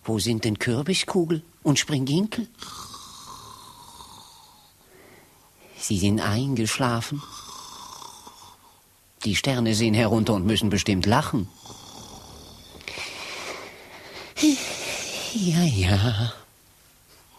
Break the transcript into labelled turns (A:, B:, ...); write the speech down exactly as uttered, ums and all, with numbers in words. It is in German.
A: Wo sind denn Kürbiskugel und Springinkel? Sie sind eingeschlafen. Die Sterne sehen herunter und müssen bestimmt lachen. Ja, ja.